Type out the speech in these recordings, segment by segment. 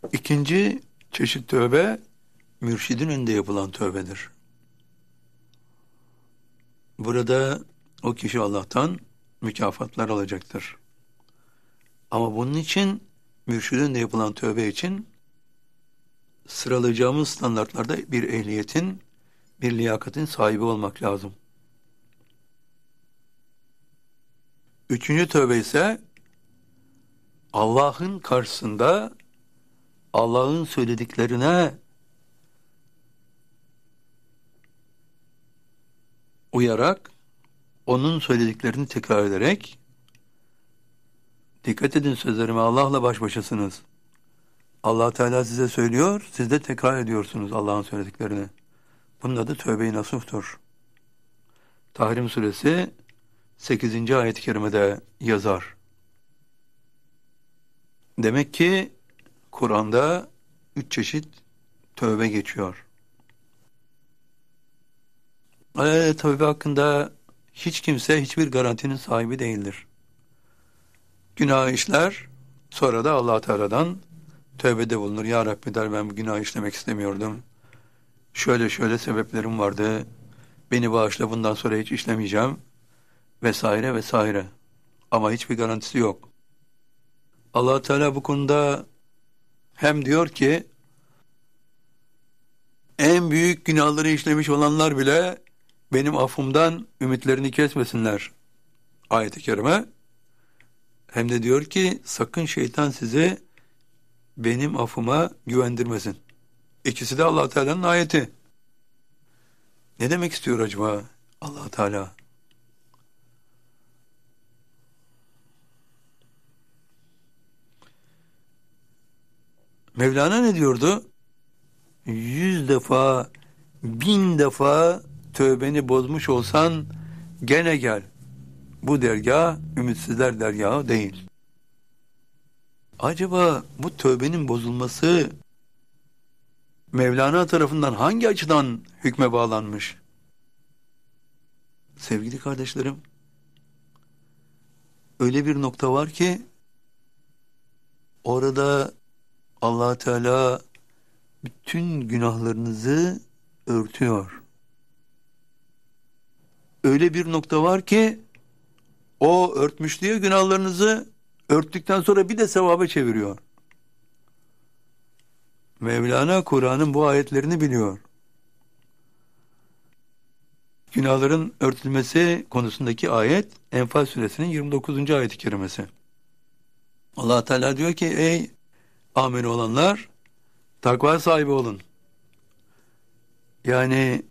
İkinci çeşit tövbe, mürşidin önünde yapılan tövbedir. Burada o kişi Allah'tan mükafatlar alacaktır. Ama bunun için, mürşidin önünde yapılan tövbe için sıralayacağımız standartlarda bir ehliyetin, bir liyakatin sahibi olmak lazım. Üçüncü tövbe ise Allah'ın karşısında Allah'ın söylediklerine uyarak, onun söylediklerini tekrar ederek, dikkat edin sözlerime, Allah'la baş başasınız. Allah Teala size söylüyor, siz de tekrar ediyorsunuz Allah'ın söylediklerini. Bunun adı tövbe-i nasuhtur. Tahrim suresi 8. ayet-i kerimede yazar. Demek ki Kur'an'da 3 çeşit tövbe geçiyor. Tövbe hakkında hiç kimse hiçbir garantinin sahibi değildir. Günah işler, sonra da Allah Teala'dan tövbede bulunur. Ya Rabbi der, ben bu günah işlemek istemiyordum. Şöyle şöyle sebeplerim vardı. Beni bağışla, bundan sonra hiç işlemeyeceğim. Vesaire vesaire. Ama hiçbir garantisi yok. Allah Teala bu konuda hem diyor ki en büyük günahları işlemiş olanlar bile benim affımdan ümitlerini kesmesinler ayet-i kerime. Hem de diyor ki sakın şeytan sizi benim affıma güvendirmesin. İkisi de Allah Teala'nın ayeti. Ne demek istiyor acaba Allah Teala? Mevlana ne diyordu? 100 defa, 1000 defa tövbeni bozmuş olsan gene gel. Bu dergah ümitsizler dergahı değil. Acaba bu tövbenin bozulması Mevlana tarafından hangi açıdan hükme bağlanmış? Sevgili kardeşlerim, öyle bir nokta var ki orada Allah Teala bütün günahlarınızı örtüyor. Öyle bir nokta var ki o örtmüş diye günahlarınızı örttükten sonra bir de sevaba çeviriyor. Mevlana Kur'an'ın bu ayetlerini biliyor. Günahların örtülmesi konusundaki ayet Enfal suresinin 29. ayet-i kerimesi. Allah Teala diyor ki ey amel olanlar takva sahibi olun. Yani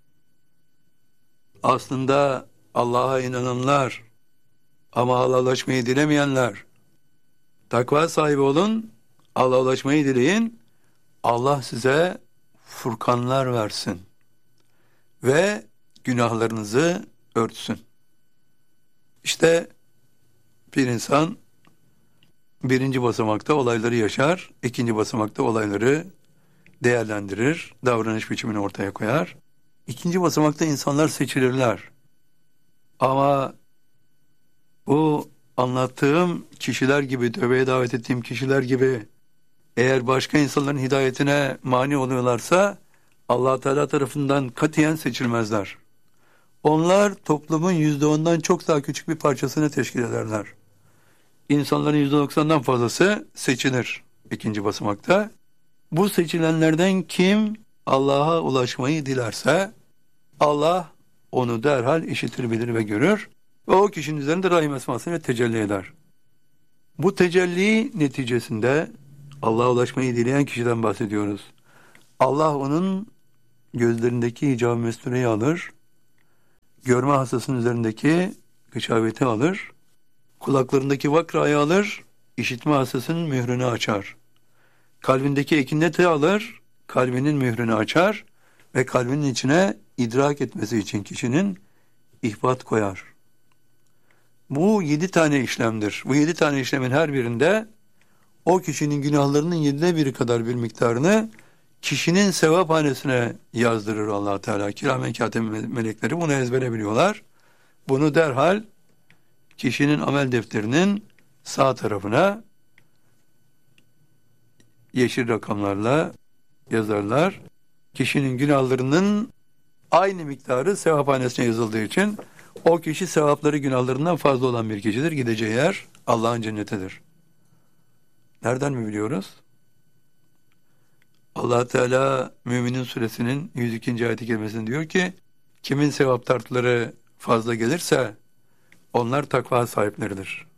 aslında Allah'a inananlar ama Allah'a ulaşmayı dilemeyenler, takva sahibi olun, Allah'a ulaşmayı dileyin, Allah size furkanlar versin ve günahlarınızı örtsün. İşte bir insan birinci basamakta olayları yaşar, ikinci basamakta olayları değerlendirir, davranış biçimini ortaya koyar. İkinci basamakta insanlar seçilirler. Ama bu anlattığım kişiler gibi, tövbeye davet ettiğim kişiler gibi eğer başka insanların hidayetine mani oluyorlarsa Allah Teala tarafından katiyen seçilmezler. Onlar toplumun %10'dan çok daha küçük bir parçasını teşkil ederler. İnsanların %90'dan fazlası seçilir ikinci basamakta. Bu seçilenlerden kim Allah'a ulaşmayı dilerse Allah onu derhal işitir, bilir ve görür ve o kişinin üzerinde rahim esmasıyla tecelli eder. Bu tecelli neticesinde Allah'a ulaşmayı dileyen kişiden bahsediyoruz. Allah onun gözlerindeki hicab-ı mestureyi alır, görme hastasının üzerindeki gışaveti alır, kulaklarındaki vakrayı alır, işitme hastasının mührünü açar. Kalbindeki ekineti alır, kalbinin mührünü açar ve kalbinin içine idrak etmesi için kişinin ihbat koyar. Bu 7 tane işlemdir. Bu 7 tane işlemin her birinde o kişinin günahlarının 7'de 1 kadar bir miktarını kişinin sevaphanesine yazdırır Allah Teala. Kiramen kâtibin melekleri bunu ezbere biliyorlar. Bunu derhal kişinin amel defterinin sağ tarafına yeşil rakamlarla yazarlar. Kişinin günahlarının aynı miktarı sevaphanesine yazıldığı için o kişi sevapları günahlarından fazla olan bir kişidir. Gideceği yer Allah'ın cennetidir. Nereden mi biliyoruz? Allah Teala Müminin Suresinin 102. ayet-i kerimesinde diyor ki, kimin sevap tartıları fazla gelirse onlar takva sahipleridir.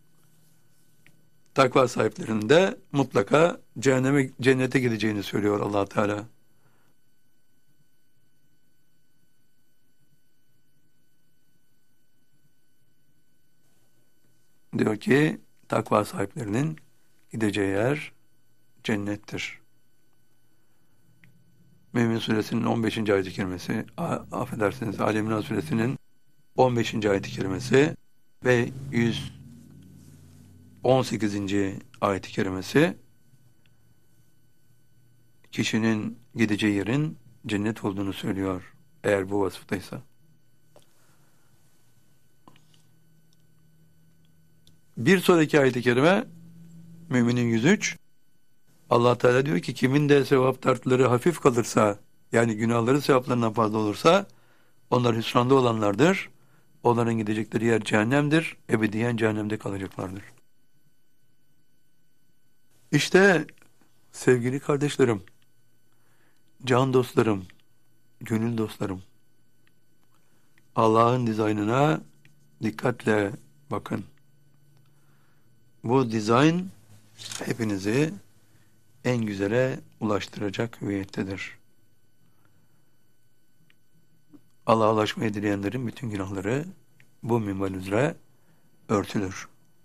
Takva sahiplerinin de mutlaka cennete gideceğini söylüyor Allah Teala. Diyor ki takva sahiplerinin gideceği yer cennettir. Mümin Suresinin 15. ayet-i kerimesi, affedersiniz Ali İmran Suresinin 15. ayet-i kerimesi ve 118. ayet-i kerimesi kişinin gideceği yerin cennet olduğunu söylüyor eğer bu vasıftaysa. Bir sonraki ayet-i kerime Müminin 103. Allah Teala diyor ki kimin de sevap tartıları hafif kalırsa, yani günahları sevaplarından fazla olursa onlar hüsranda olanlardır. Onların gidecekleri yer cehennemdir. Ebediyen cehennemde kalacaklardır. İşte sevgili kardeşlerim, can dostlarım, gönül dostlarım, Allah'ın dizaynına dikkatle bakın. Bu dizayn hepinizi en güzele ulaştıracak hüviyettedir. Allah'a ulaşmayı dileyenlerin bütün günahları bu minval üzere örtülür.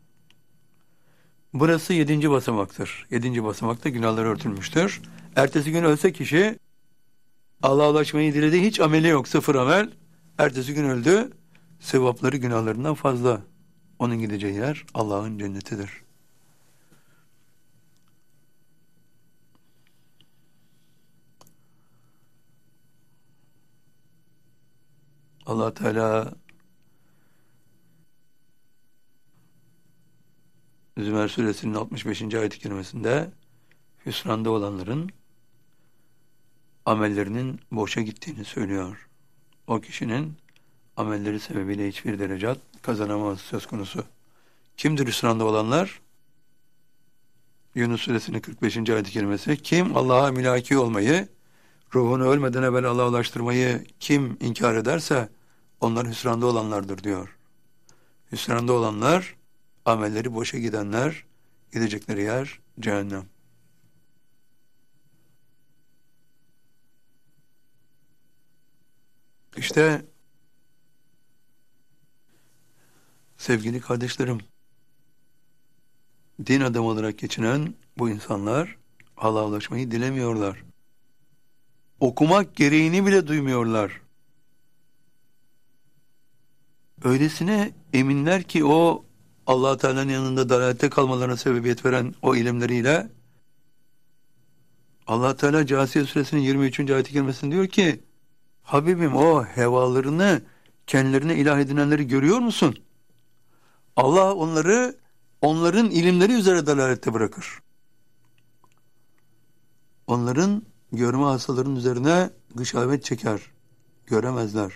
Burası 7. basamaktır. 7. basamakta günahları örtülmüştür. Ertesi gün ölse kişi Allah'a ulaşmayı diledi, hiç ameli yok, sıfır amel. Ertesi gün öldü, sevapları günahlarından fazla. Onun gideceği yer Allah'ın cennetidir. Allah Teala Zümer Suresinin 65. ayet-i kerimesinde hüsranda olanların amellerinin boşa gittiğini söylüyor. O kişinin amelleri sebebiyle hiçbir derece kazanamaz söz konusu. Kimdir hüsranda olanlar? Yunus Suresinin 45. ayet-i kerimesi, kim Allah'a mülaki olmayı, ruhunu ölmeden evvel Allah'a ulaştırmayı kim inkar ederse onlar hüsranda olanlardır diyor. Hüsranda olanlar, amelleri boşa gidenler, gidecekleri yer cehennem. İşte sevgili kardeşlerim, din adamı olarak geçinen bu insanlar Allah'a ulaşmayı dilemiyorlar. Okumak gereğini bile duymuyorlar. Öylesine eminler ki o Allah Teala'nın yanında dalalette kalmalarına sebebiyet veren o ilimleriyle Allah Teala Câsiye Suresinin 23. ayet-i kerimesinde diyor ki, Habibim o hevalarını kendilerine ilah edinenleri görüyor musun? Allah onları onların ilimleri üzere dalalette bırakır. Onların görme hastalarının üzerine gışavet çeker. Göremezler.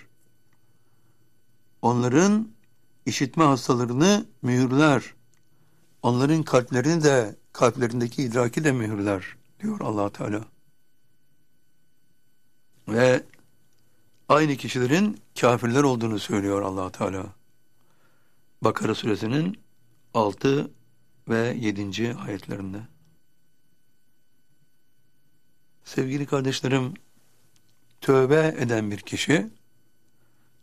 Onların işitme hastalarını mühürler. Onların kalplerini de, kalplerindeki idraki de mühürler diyor Allah Teala. Ve aynı kişilerin kafirler olduğunu söylüyor Allah Teala. Bakara Suresinin 6 ve 7. ayetlerinde. Sevgili kardeşlerim, tövbe eden bir kişi